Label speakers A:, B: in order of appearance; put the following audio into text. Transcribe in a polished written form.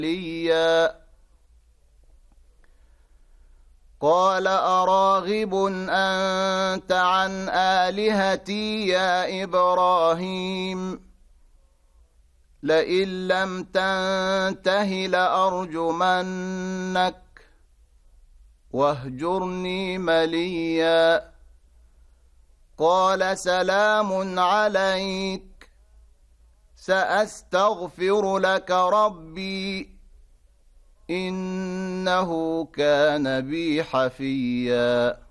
A: مليا قال أراغب أنت عن آلهتي يا إبراهيم لئن لم تنته لأرجمنك واهجرني مليا قال سلام عليك سأستغفر لك ربي إنه كان بي حفيا